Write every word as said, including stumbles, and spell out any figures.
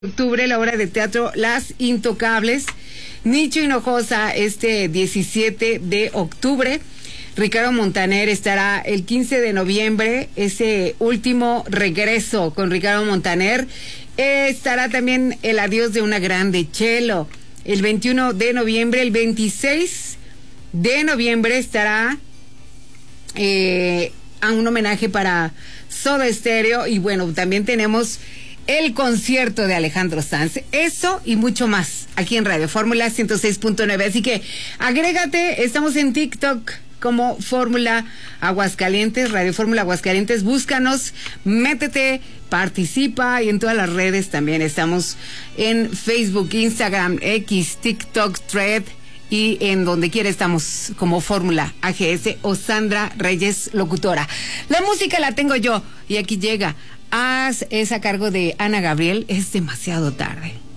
Octubre, la obra de teatro Las Intocables. Nicho Hinojosa este diecisiete de octubre. Ricardo Montaner estará el quince de noviembre, ese último regreso con Ricardo Montaner. Eh, estará también El adiós de una grande, Chelo, el veintiuno de noviembre. El veintiséis de noviembre estará eh, a un homenaje para Soda Stereo. Y bueno, también tenemos el concierto de Alejandro Sanz. Eso y mucho más aquí en Radio Fórmula ciento seis punto nueve. Así que agrégate, estamos en TikTok como Fórmula Aguascalientes, Radio Fórmula Aguascalientes. Búscanos, métete, participa, y en todas las redes también estamos en Facebook, Instagram, X, TikTok, Thread, y en donde quiera estamos como Fórmula A G S o Sandra Reyes Locutora. La música la tengo yo y aquí llega. Haz es a cargo de Ana Gabriel. Es demasiado tarde.